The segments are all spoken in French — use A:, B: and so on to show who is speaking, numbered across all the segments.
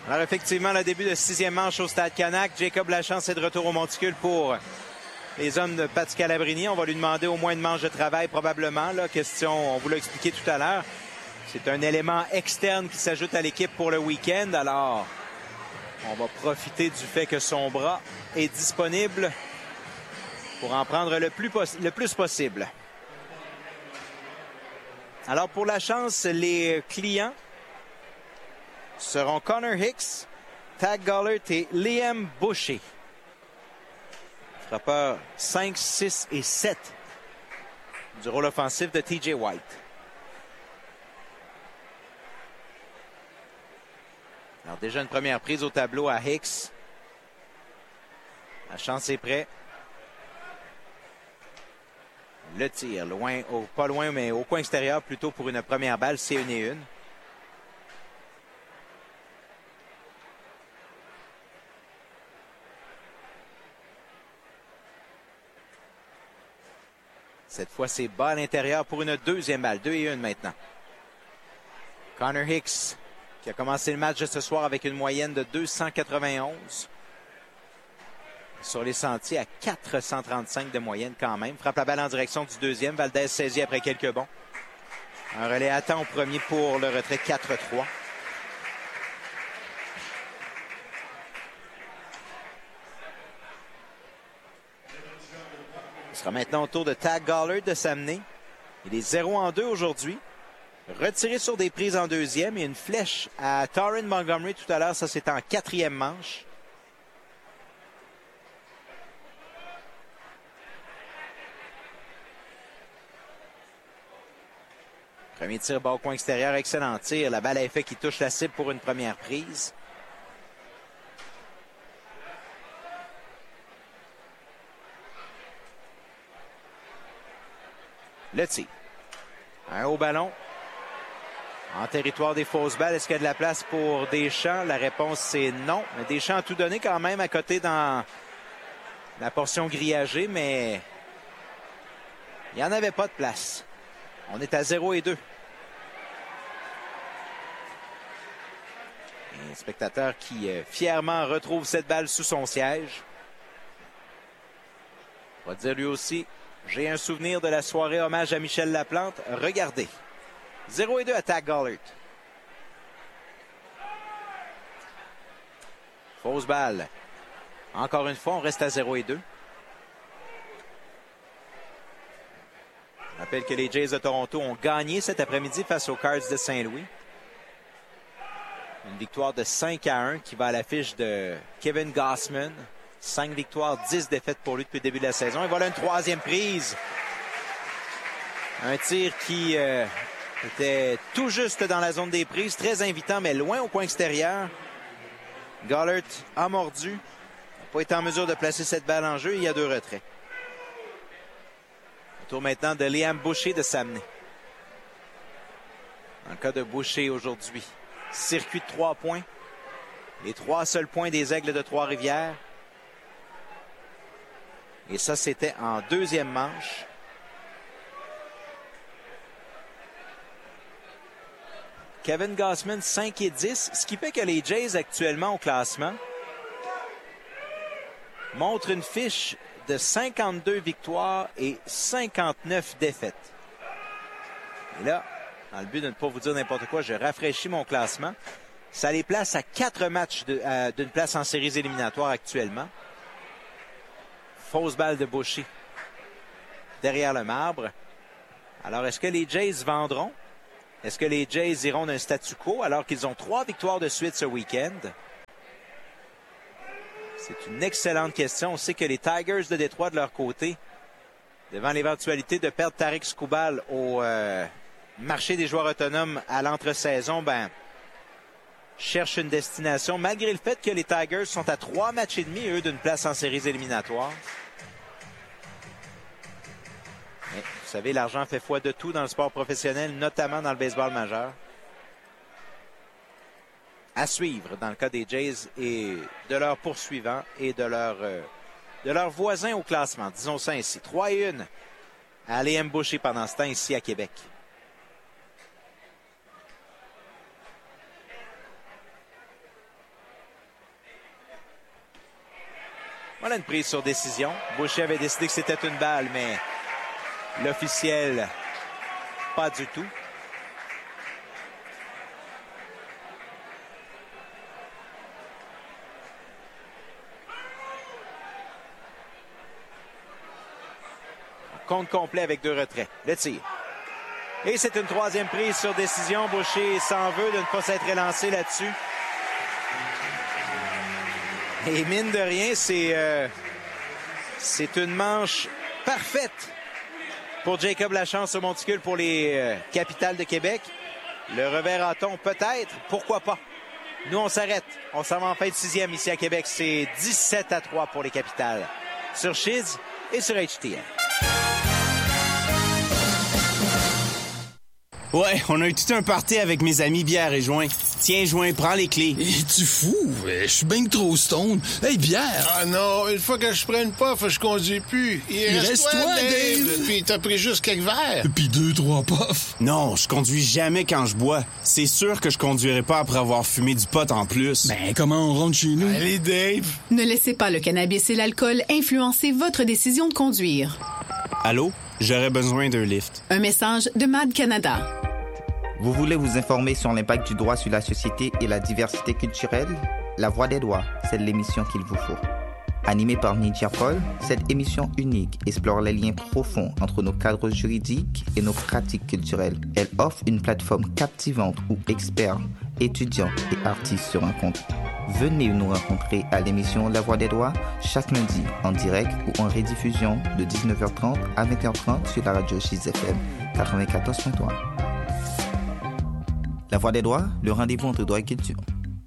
A: Alors effectivement, le début de 6e manche au Stade Canac. Jacob Lachance est de retour au monticule pour les hommes de Pat Scalabrini. On va lui demander au moins une manche de travail probablement. La question, on vous l'a expliqué tout à l'heure. C'est un élément externe qui s'ajoute à l'équipe pour le week-end. Alors, on va profiter du fait que son bras est disponible pour en prendre le plus possible. Alors, pour la chance, les clients seront Connor Hicks, Tag Gollert et Liam Boucher. Frappeur 5, 6 et 7 du rôle offensif de TJ White. Alors déjà une première prise au tableau à Hicks. La chance est prête. Le tir, loin, pas loin, mais au coin extérieur plutôt pour une première balle, c'est 1-1. Cette fois, c'est bas à l'intérieur pour une deuxième balle. 2-1 maintenant. Connor Hicks, qui a commencé le match de ce soir avec une moyenne de 291. Sur les sentiers à 435 de moyenne quand même. Frappe la balle en direction du deuxième. Valdez saisit après quelques bons. Un relais attend au premier pour le retrait 4-3. Ce sera maintenant au tour de Tag Gollert de s'amener. Il est 0-2 aujourd'hui. Retiré sur des prises en deuxième. Et une flèche à Torrin Montgomery tout à l'heure. Ça, c'est en 4e manche. Premier tir bas au coin extérieur. Excellent tir. La balle à effet qui touche la cible pour une première prise. Le tir. Un haut ballon. En territoire des fausses balles. Est-ce qu'il y a de la place pour Deschamps? La réponse, c'est non. Mais Deschamps a tout donné quand même à côté dans la portion grillagée, mais il n'y en avait pas de place. On est à 0-2. Un spectateur qui fièrement retrouve cette balle sous son siège. On va dire lui aussi, j'ai un souvenir de la soirée hommage à Michel Laplante. Regardez. 0-2 à Tag Gollert. Fausse balle. Encore une fois, on reste à 0-2. Je rappelle que les Jays de Toronto ont gagné cet après-midi face aux Cards de Saint-Louis. Une victoire de 5-1 qui va à l'affiche de Kevin Gausman. 5 victoires, 10 défaites pour lui depuis le début de la saison. Et voilà une troisième prise. Un tir qui était tout juste dans la zone des prises. Très invitant, mais loin au coin extérieur. Gollert a mordu. N'a pas été en mesure de placer cette balle en jeu. Il y a 2 retraits. Tour maintenant de Liam Boucher de s'amener. Dans le cas de Boucher aujourd'hui, circuit de 3 points. Les 3 seuls points des Aigles de Trois-Rivières. Et ça, c'était en deuxième manche. Kevin Gausman, 5-10. Ce qui fait que les Jays actuellement au classement montrent une fiche de 52 victoires et 59 défaites. Et là, dans le but de ne pas vous dire n'importe quoi, je rafraîchis mon classement. Ça les place à 4 matchs d'une place en séries éliminatoires actuellement. Fausse balle de Boucher derrière le marbre. Alors, est-ce que les Jays vendront? Est-ce que les Jays iront d'un statu quo alors qu'ils ont 3 victoires de suite ce week-end? C'est une excellente question. On sait que les Tigers de Détroit, de leur côté, devant l'éventualité de perdre Tarik Skubal au marché des joueurs autonomes à l'entre-saison, cherchent une destination, malgré le fait que les Tigers sont à 3 matchs et demi, eux, d'une place en séries éliminatoires. Mais, vous savez, l'argent fait foi de tout dans le sport professionnel, notamment dans le baseball majeur. À suivre dans le cas des Jays et de leurs poursuivants et de leurs voisins au classement. Disons ça ainsi. 3-1 à Liam Boucher pendant ce temps ici à Québec. Voilà une prise sur décision. Boucher avait décidé que c'était une balle, mais l'officiel, pas du tout. Compte complet avec 2 retraits. Le tir. Et c'est une 3e prise sur décision. Boucher s'en veut de ne pas s'être élancé là-dessus. Et mine de rien, c'est une manche parfaite pour Jacob Lachance au monticule pour les Capitales de Québec. Le reverra-t-on peut-être? Pourquoi pas? Nous, on s'arrête. On s'en va en fin de 6e ici à Québec. C'est 17-3 pour les Capitales. Sur Chiz et sur HTN.
B: Ouais, on a eu tout un party avec mes amis bière et joint. Tiens, joint, prends les clés.
C: Es-tu fou? Je suis bien trop stone. Hey, bière!
D: Ah non, une fois que je prends une puff, je conduis plus. Il reste toi, Dave! Puis t'as pris juste quelques verres.
C: Puis 2-3 puffs.
B: Non, je conduis jamais quand je bois. C'est sûr que je conduirai pas après avoir fumé du pot en plus.
C: Ben, comment on rentre chez nous?
D: Allez, Dave!
E: Ne laissez pas le cannabis et l'alcool influencer votre décision de conduire.
B: Allô? J'aurais besoin d'un lift.
E: Un message de MAD Canada.
F: Vous voulez vous informer sur l'impact du droit sur la société et la diversité culturelle? La Voix des droits, c'est l'émission qu'il vous faut. Animée par Nidia Paul, cette émission unique explore les liens profonds entre nos cadres juridiques et nos pratiques culturelles. Elle offre une plateforme captivante où experts, étudiants et artistes se rencontrent. Venez nous rencontrer à l'émission La Voix des droits chaque lundi en direct ou en rediffusion de 19h30 à 20h30 sur la radio Chiz FM 94.3. La Voix des droits, le rendez-vous entre droit et culture.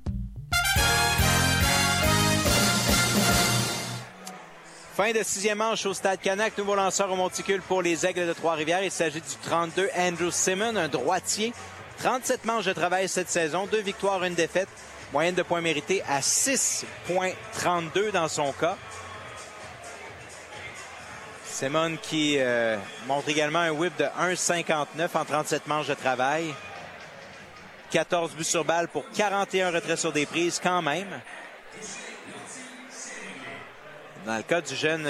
A: Fin de 6e manche au Stade Canac. Nouveau lanceur au monticule pour les Aigles de Trois-Rivières. Il s'agit du 32 Andrew Simmons, un droitier. 37 manches de travail cette saison, 2 victoires, 1 défaite. Moyenne de points mérités à 6,32 dans son cas. Simmons qui montre également un whip de 1,59 en 37 manches de travail. 14 buts sur balle pour 41 retraits sur des prises quand même. Dans le cas du jeune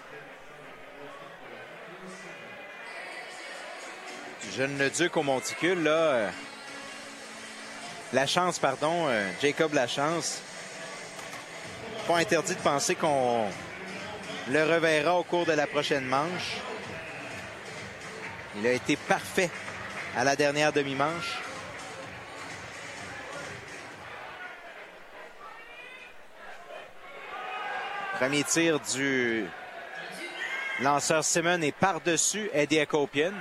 A: Leduc au monticule, là, Jacob Lachance. Pas interdit de penser qu'on le reverra au cours de la prochaine manche. Il a été parfait à la dernière demi-manche. Premier tir du lanceur Simmons est par-dessus Eddie Akopian.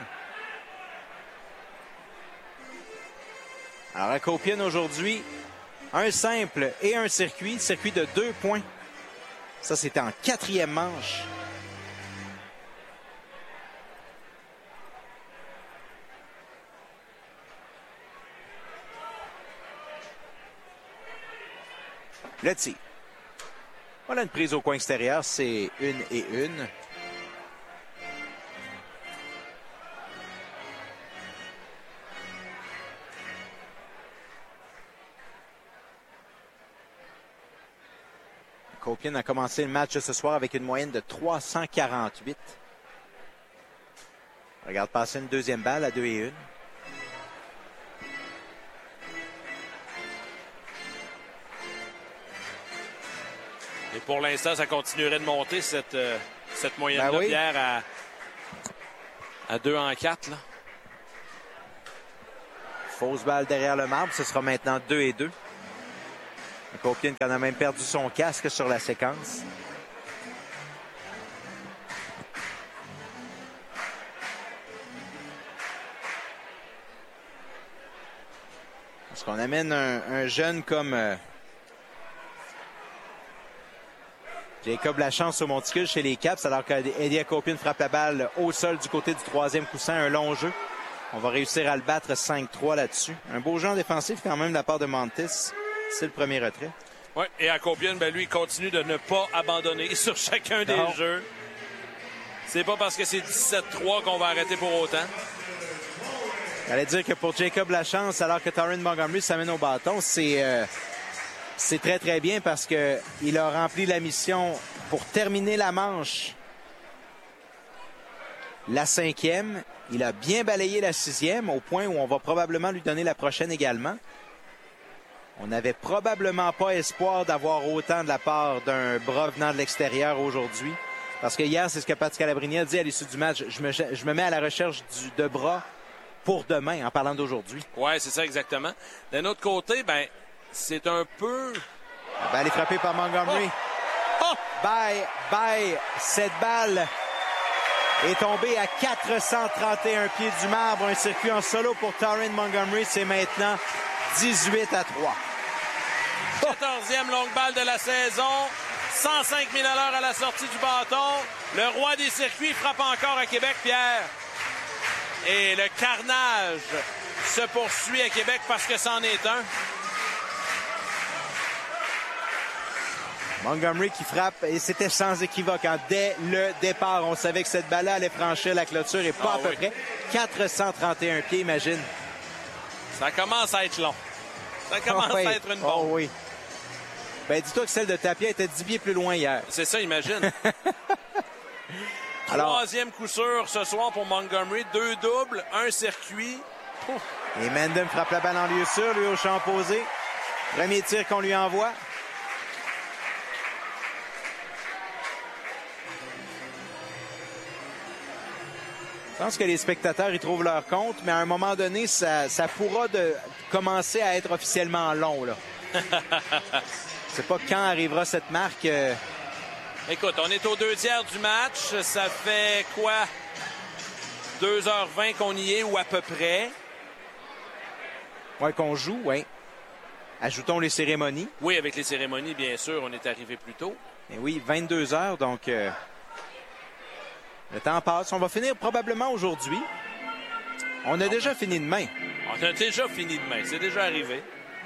A: Alors Akopian aujourd'hui, un simple et un circuit de 2 points. Ça, c'était en 4e manche. Le tir. Voilà une prise au coin extérieur, c'est 1 et 1. Akopian a commencé le match de ce soir avec une moyenne de 348. Regarde passer une deuxième balle à 2 et 1.
G: Et pour l'instant, ça continuerait de monter cette moyenne de Pierre à 2 en 4. Là.
A: Fausse balle derrière le marbre. Ce sera maintenant 2 et 2. Akopian qui en a même perdu son casque sur la séquence. Est-ce qu'on amène un jeune comme Jacob Lachance au monticule chez les Caps, alors qu'Eddie Akopian frappe la balle au sol du côté du 3e coussin, un long jeu. On va réussir à le battre 5-3 là-dessus. Un beau jeu en défensif quand même de la part de Montis. C'est le premier retrait.
G: Oui, et Akopian, lui, il continue de ne pas abandonner sur chacun des jeux. C'est pas parce que c'est 17-3 qu'on va arrêter pour autant.
A: J'allais dire que pour Jacob Lachance, alors que Torrin Montgomery s'amène au bâton, c'est très, très bien parce qu'il a rempli la mission pour terminer la manche. La 5e, il a bien balayé la 6e au point où on va probablement lui donner la prochaine également. On n'avait probablement pas espoir d'avoir autant de la part d'un bras venant de l'extérieur aujourd'hui. Parce que hier, c'est ce que Pat Scalabrini a dit à l'issue du match. Je me mets à la recherche de bras pour demain en parlant d'aujourd'hui.
G: Oui, c'est ça exactement. D'un autre côté, ben c'est un peu...
A: Elle est frappée par Montgomery.
G: Oh!
A: Bye. Cette balle est tombée à 431 pieds du marbre. Un circuit en solo pour Taryn Montgomery. C'est maintenant 18-3.
G: 14e longue balle de la saison. 105 000 $ à la sortie du bâton. Le roi des circuits frappe encore à Québec, Pierre. Et le carnage se poursuit à Québec parce que c'en est un.
A: Montgomery qui frappe, et c'était sans équivoque. Dès le départ, on savait que cette balle-là allait franchir la clôture et pas à peu près. 431 pieds, imagine.
G: Ça commence à être long. Ça commence à être une bombe.
A: Oh oui. Ben, dis-toi que celle de Tapia était 10 pieds plus loin hier.
G: C'est ça, imagine. Troisième coup sûr ce soir pour Montgomery. 2 doubles, 1 circuit.
A: Ouf. Et Mendham frappe la balle en lieu sûr, lui au champ opposé. Premier tir qu'on lui envoie. Je pense que les spectateurs y trouvent leur compte, mais à un moment donné, ça pourra commencer à être officiellement long, là. Je sais pas quand arrivera cette marque.
G: Écoute, on est aux 2 tiers du match. Ça fait quoi? 2h20 qu'on y est, ou à peu près.
A: Oui, qu'on joue, oui. Ajoutons les cérémonies.
G: Oui, avec les cérémonies, bien sûr, on est arrivé plus tôt.
A: Mais oui, 22 heures, donc le temps passe. On va finir probablement aujourd'hui. On a déjà fini demain.
G: On a déjà fini demain, c'est déjà arrivé.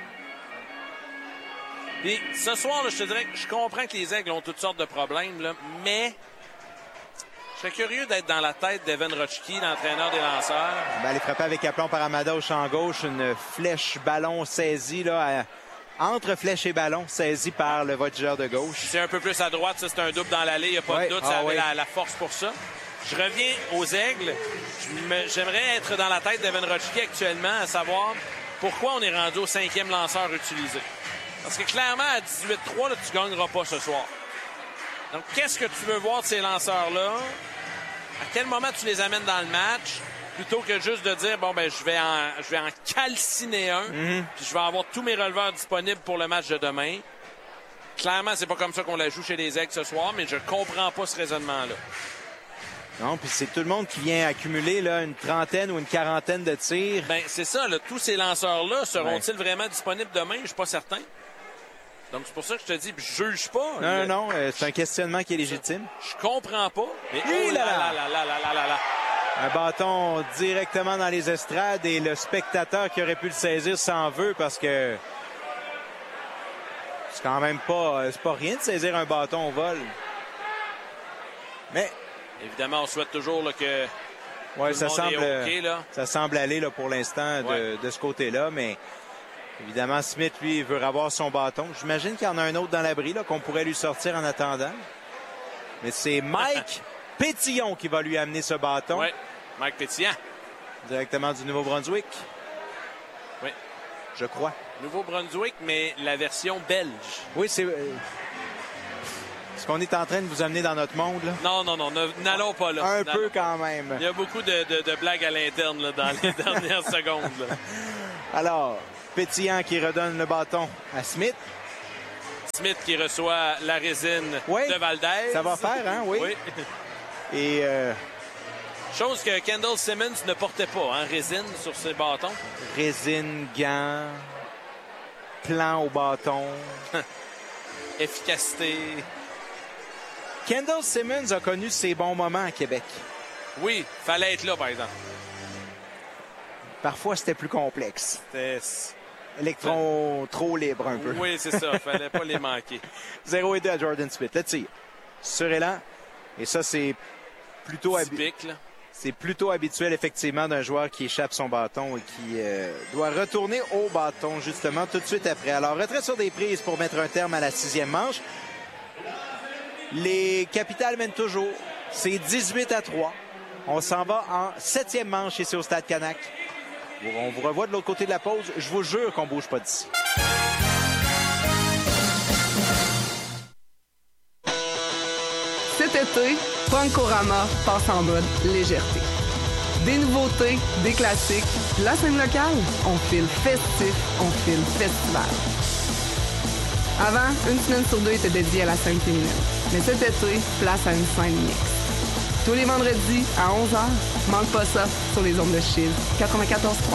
G: Puis ce soir, là, je te dirais que je comprends que les Aigles ont toutes sortes de problèmes, là, mais je serais curieux d'être dans la tête d'Evan Rochki, l'entraîneur des lanceurs.
A: Ben, elle est frappée avec aplomb par Amada au champ gauche. Une flèche ballon saisie là, entre flèche et ballon, saisie par le voltigeur de gauche.
G: C'est un peu plus à droite, ça c'est un double dans l'allée, il n'y a pas de doute, ça avait la force pour ça. Je reviens aux Aigles. J'aimerais être dans la tête d'Evan Rochki actuellement, à savoir pourquoi on est rendu au 5e lanceur utilisé. Parce que clairement, à 18-3, là, tu ne gagneras pas ce soir. Donc, qu'est-ce que tu veux voir de ces lanceurs-là? À quel moment tu les amènes dans le match? Plutôt que juste de dire, bon, ben, je vais en calciner un, puis je vais avoir tous mes releveurs disponibles pour le match de demain. Clairement, c'est pas comme ça qu'on la joue chez les Aigles ce soir, mais je comprends pas ce raisonnement-là.
A: Non, puis c'est tout le monde qui vient accumuler là, une trentaine ou une quarantaine de tirs.
G: Ben, c'est ça, là, tous ces lanceurs-là, seront-ils vraiment disponibles demain? Je suis pas certain. Donc, c'est pour ça que je te dis, je juge pas.
A: Non, c'est un questionnement qui est légitime.
G: Je comprends pas. Mais
A: un bâton directement dans les estrades et le spectateur qui aurait pu le saisir s'en veut parce que c'est quand même pas, c'est pas rien de saisir un bâton au vol. Mais
G: évidemment, on souhaite toujours là, que
A: ouais, ça semble,
G: okay, là.
A: Ça semble aller là, pour l'instant de ce côté-là, mais évidemment, Smith, lui, il veut avoir son bâton. J'imagine qu'il y en a un autre dans l'abri qu'on pourrait lui sortir en attendant. Mais c'est Mike Pétillon qui va lui amener ce bâton.
G: Oui, Mike Pétillon.
A: Directement du Nouveau-Brunswick.
G: Oui.
A: Je crois.
G: Nouveau-Brunswick, mais la version belge.
A: Oui, c'est... Est-ce qu'on est en train de vous amener dans notre monde, là?
G: Non, n'allons pas là.
A: Un peu quand même.
G: Il y a beaucoup de blagues à l'interne là, dans les dernières secondes. Là.
A: Alors, Pétillant qui redonne le bâton à Smith.
G: Smith qui reçoit la résine de Valdez.
A: Ça va faire, hein? Oui. Et...
G: chose que Kendall Simmons ne portait pas, hein? Résine sur ses bâtons.
A: Résine, gants, plan au bâton.
G: Efficacité.
A: Kendall Simmons a connu ses bons moments à Québec.
G: Oui, fallait être là, par exemple.
A: Parfois, c'était plus complexe.
G: C'était...
A: Électron trop libre un peu.
G: Oui, c'est ça. Fallait pas les manquer.
A: 0-2 à Jordan Smith. Le tir. Sur élan. Et ça, c'est plutôt...
G: typique, là.
A: C'est plutôt habituel, effectivement, d'un joueur qui échappe son bâton et qui doit retourner au bâton, justement, tout de suite après. Alors, retrait sur des prises pour mettre un terme à la 6e manche. Les Capitals mènent toujours. C'est 18-3. On s'en va en 7e manche ici au Stade Canac. On vous revoit de l'autre côté de la pause. Je vous jure qu'on ne bouge pas d'ici.
H: Cet été, Francorama passe en mode légèreté. Des nouveautés, des classiques, la scène locale, on file festif, on file festival. Avant, une semaine sur 2 était dédiée à la scène féminine. Mais cet été, place à une scène mixte. Tous les vendredis à 11h, manque pas ça sur les ondes de Chill 94.3.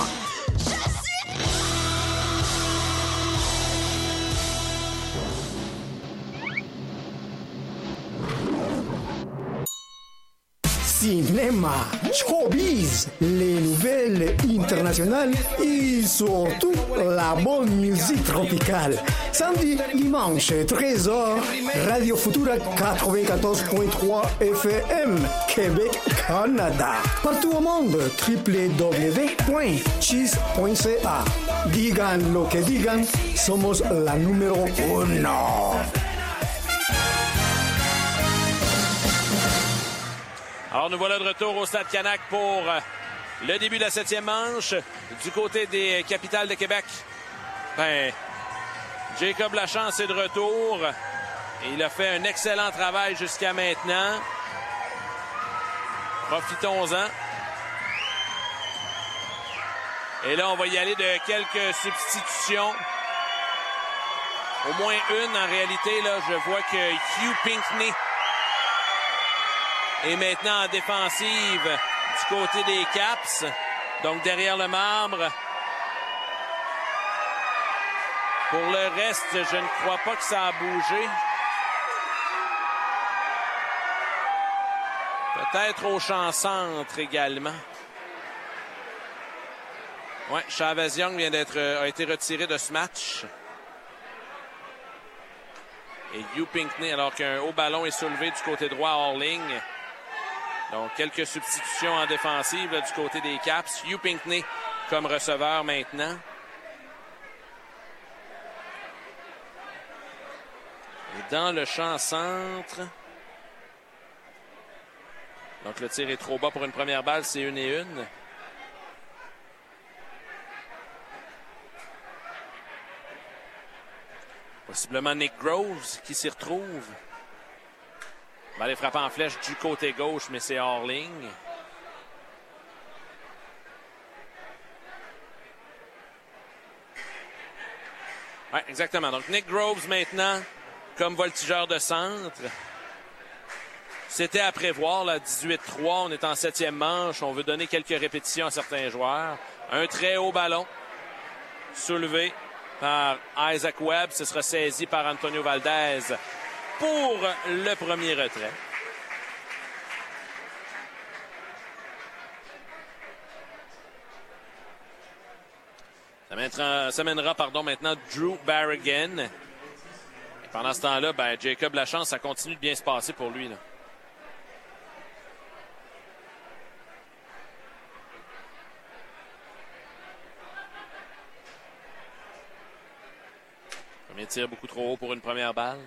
I: Cinéma, showbiz, les nouvelles internationales et surtout la bonne musique tropicale. Samedi, dimanche, 13h, Radio Futura 94.3 FM, Québec, Canada. Partout au monde, www.cheese.ca. Digan lo que digan, somos la número 1.
G: Alors, nous voilà de retour au Stade Canac pour le début de la 7e manche. Du côté des Capitals de Québec, Jacob Lachance est de retour. Et il a fait un excellent travail jusqu'à maintenant. Profitons-en. Et là, on va y aller de quelques substitutions. Au moins une, en réalité. Là, je vois que Hugh Pinckney est maintenant en défensive du côté des Caps. Donc, derrière le marbre. Pour le reste, je ne crois pas que ça a bougé. Peut-être au champ-centre également. Oui, Chavez Young a été retiré de ce match. Et Hugh Pinckney, alors qu'un haut ballon est soulevé du côté droit hors ligne. Donc, quelques substitutions en défensive là, du côté des Caps. Hugh Pinckney comme receveur maintenant. Et dans le champ-centre. Donc, le tir est trop bas pour une première balle. C'est 1-1. Possiblement Nick Groves qui s'y retrouve. Va aller frapper en flèche du côté gauche, mais c'est hors ligne. Oui, exactement. Donc, Nick Groves maintenant comme voltigeur de centre. C'était à prévoir, là, 18-3. On est en 7e manche. On veut donner quelques répétitions à certains joueurs. Un très haut ballon soulevé par Isaac Webb. Ce sera saisi par Antonio Valdez pour le premier retrait. Ça mènera maintenant Drew Barragan. Et pendant ce temps-là, Jacob Lachance, ça continue de bien se passer pour lui, là. Premier tir beaucoup trop haut pour une première balle.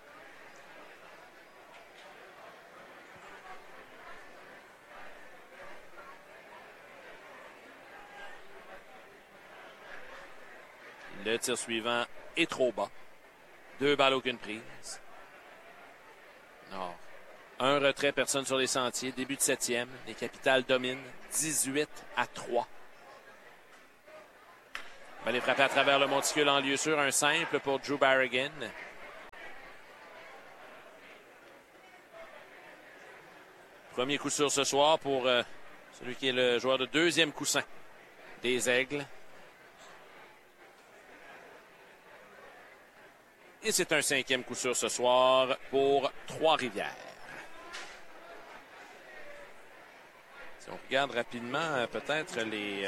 G: Le tir suivant est trop bas. 2 balles, aucune prise. Non. Un retrait, personne sur les sentiers. Début de 7e. Les Capitals dominent 18-3. Va aller frapper à travers le monticule en lieu sûr. Un simple pour Drew Barragan. Premier coup sûr ce soir pour celui qui est le joueur de deuxième coussin des Aigles. Et c'est un 5e coup sûr ce soir pour Trois-Rivières. Si on regarde rapidement, peut-être les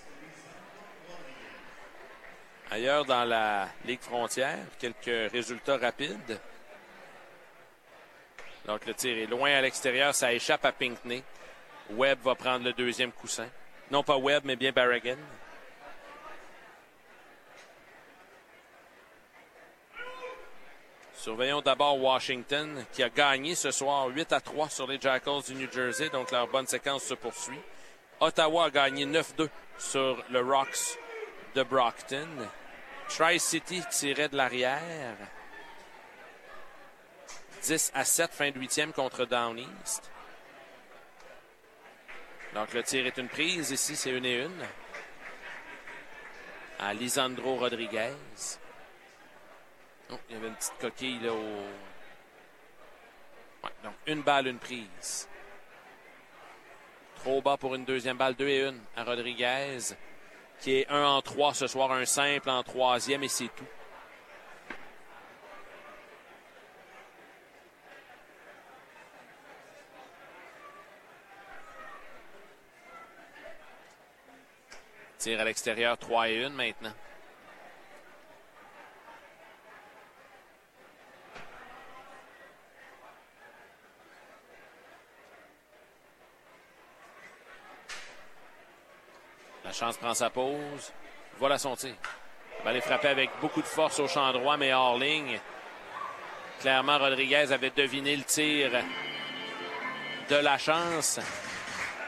G: ailleurs dans la Ligue frontière, quelques résultats rapides. Donc le tir est loin à l'extérieur, ça échappe à Pinckney. Webb va prendre le deuxième coussin. Non pas Webb, mais bien Barragan. Surveillons d'abord Washington, qui a gagné ce soir 8-3 sur les Jackals du New Jersey, donc leur bonne séquence se poursuit. Ottawa a gagné 9-2 sur le Rocks de Brockton. Tri-City tirait de l'arrière. 10-7, fin de 8e contre Down East. Donc le tir est une prise. Ici, c'est 1-1. À Lisandro Rodriguez. Oh, il y avait une petite coquille là au... Ouais, donc une balle, une prise. Trop bas pour une deuxième balle, 2-1 à Rodriguez, qui est 1-3 ce soir, un simple en troisième et c'est tout. Tir à l'extérieur, 3-1 maintenant. La chance prend sa pause. Voilà son tir. Il va aller frapper avec beaucoup de force au champ droit, mais hors ligne. Clairement, Rodriguez avait deviné le tir de la chance.